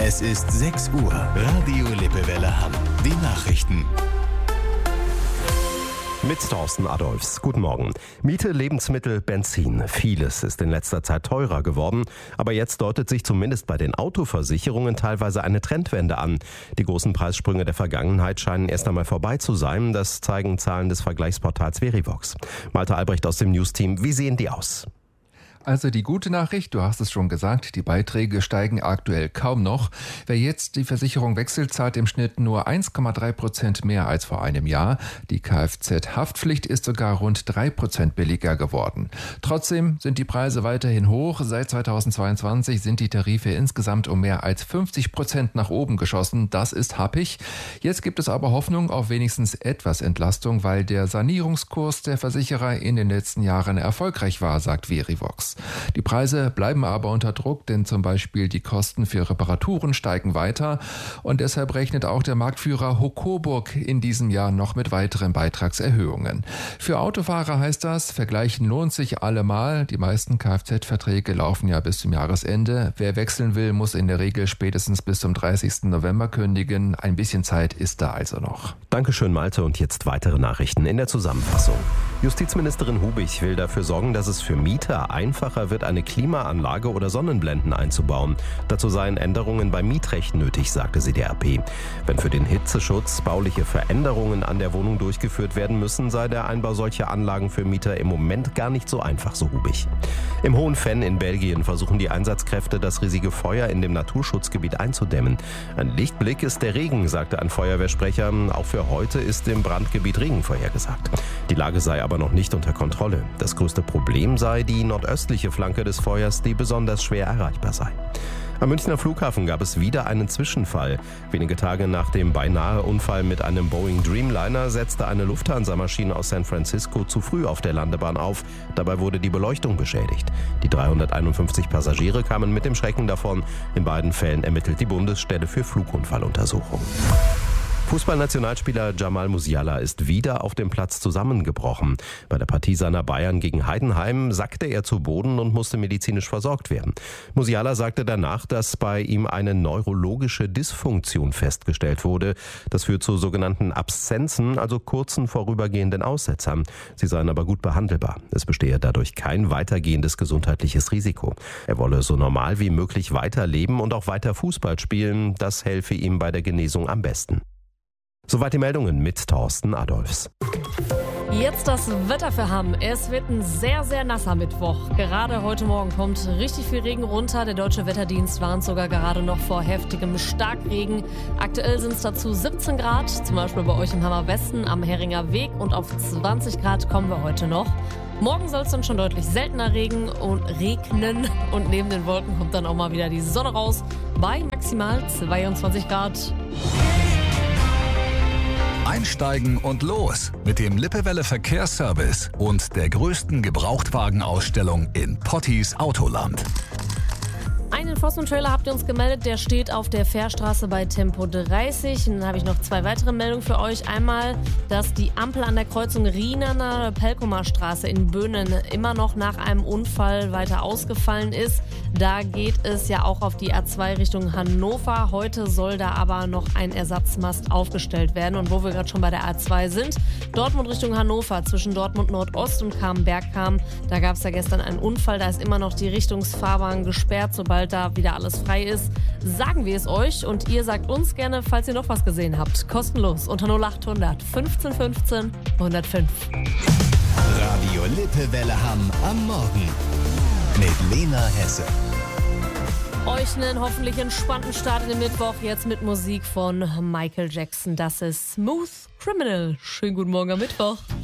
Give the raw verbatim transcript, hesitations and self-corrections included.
Es ist sechs Uhr. Radio Lippewelle Hamm. Die Nachrichten. Mit Thorsten Adolfs. Guten Morgen. Miete, Lebensmittel, Benzin. Vieles ist in letzter Zeit teurer geworden. Aber jetzt deutet sich zumindest bei den Autoversicherungen teilweise eine Trendwende an. Die großen Preissprünge der Vergangenheit scheinen erst einmal vorbei zu sein. Das zeigen Zahlen des Vergleichsportals Verivox. Malte Albrecht aus dem News-Team. Wie sehen die aus? Also die gute Nachricht, du hast es schon gesagt, die Beiträge steigen aktuell kaum noch. Wer jetzt die Versicherung wechselt, zahlt im Schnitt nur eins Komma drei Prozent mehr als vor einem Jahr. Die Kfz-Haftpflicht ist sogar rund drei Prozent billiger geworden. Trotzdem sind die Preise weiterhin hoch. Seit zweitausendzweiundzwanzig sind die Tarife insgesamt um mehr als fünfzig Prozent nach oben geschossen. Das ist happig. Jetzt gibt es aber Hoffnung auf wenigstens etwas Entlastung, weil der Sanierungskurs der Versicherer in den letzten Jahren erfolgreich war, sagt Verivox. Die Preise bleiben aber unter Druck, denn zum Beispiel die Kosten für Reparaturen steigen weiter und deshalb rechnet auch der Marktführer Hocoburg in diesem Jahr noch mit weiteren Beitragserhöhungen. Für Autofahrer heißt das, vergleichen lohnt sich allemal. Die meisten Kfz-Verträge laufen ja bis zum Jahresende. Wer wechseln will, muss in der Regel spätestens bis zum dreißigsten November kündigen. Ein bisschen Zeit ist da also noch. Dankeschön, Malte. Und jetzt weitere Nachrichten in der Zusammenfassung. Justizministerin Hubich will dafür sorgen, dass es für Mieter einfacher wird, eine Klimaanlage oder Sonnenblenden einzubauen. Dazu seien Änderungen beim Mietrecht nötig, sagte sie der R P. Wenn für den Hitzeschutz bauliche Veränderungen an der Wohnung durchgeführt werden müssen, sei der Einbau solcher Anlagen für Mieter im Moment gar nicht so einfach, so Hubich. Im Hohen Venn in Belgien versuchen die Einsatzkräfte, das riesige Feuer in dem Naturschutzgebiet einzudämmen. Ein Lichtblick ist der Regen, sagte ein Feuerwehrsprecher. Auch für heute ist im Brandgebiet Regen vorhergesagt. Die Lage sei aber noch nicht unter Kontrolle. Das größte Problem sei die nordöstliche Flanke des Feuers, die besonders schwer erreichbar sei. Am Münchner Flughafen gab es wieder einen Zwischenfall. Wenige Tage nach dem beinahe Unfall mit einem Boeing Dreamliner setzte eine Lufthansa-Maschine aus San Francisco zu früh auf der Landebahn auf. Dabei wurde die Beleuchtung beschädigt. Die dreihunderteinundfünfzig Passagiere kamen mit dem Schrecken davon. In beiden Fällen ermittelt die Bundesstelle für Flugunfalluntersuchungen. Fußballnationalspieler Jamal Musiala ist wieder auf dem Platz zusammengebrochen. Bei der Partie seiner Bayern gegen Heidenheim sackte er zu Boden und musste medizinisch versorgt werden. Musiala sagte danach, dass bei ihm eine neurologische Dysfunktion festgestellt wurde. Das führt zu sogenannten Abszenzen, also kurzen vorübergehenden Aussetzern. Sie seien aber gut behandelbar. Es bestehe dadurch kein weitergehendes gesundheitliches Risiko. Er wolle so normal wie möglich weiterleben und auch weiter Fußball spielen. Das helfe ihm bei der Genesung am besten. Soweit die Meldungen mit Thorsten Adolfs. Jetzt das Wetter für Hamm. Es wird ein sehr, sehr nasser Mittwoch. Gerade heute Morgen kommt richtig viel Regen runter. Der Deutsche Wetterdienst warnt sogar gerade noch vor heftigem Starkregen. Aktuell sind es dazu siebzehn Grad, zum Beispiel bei euch im Hammer Westen am Heringer Weg. Und auf zwanzig Grad kommen wir heute noch. Morgen soll es dann schon deutlich seltener Regen und regnen. Und neben den Wolken kommt dann auch mal wieder die Sonne raus. Bei maximal zweiundzwanzig Grad. Einsteigen und los mit dem Lippewelle Verkehrsservice und der größten Gebrauchtwagenausstellung in Potties Autoland. Einen Enforcement-Trailer habt ihr uns gemeldet, der steht auf der Fährstraße bei Tempo dreißig. Und dann habe ich noch zwei weitere Meldungen für euch. Einmal, dass die Ampel an der Kreuzung Rienerner-Pelkumer Straße in Böhnen immer noch nach einem Unfall weiter ausgefallen ist. Da geht es ja auch auf die A zwei Richtung Hannover. Heute soll da aber noch ein Ersatzmast aufgestellt werden. Und wo wir gerade schon bei der A zwei sind, Dortmund Richtung Hannover, zwischen Dortmund Nordost und Kam-Bergkam, da gab es ja gestern einen Unfall. Da ist immer noch die Richtungsfahrbahn gesperrt, sobald da wieder alles frei ist. Sagen wir es euch und ihr sagt uns gerne, falls ihr noch was gesehen habt. Kostenlos unter null acht hundert fünfzehn fünfzehn hundertfünf. Radio Lippewelle Hamm am Morgen mit Lena Hesse. Euch einen hoffentlich entspannten Start in den Mittwoch, jetzt mit Musik von Michael Jackson. Das ist Smooth Criminal. Schönen guten Morgen am Mittwoch.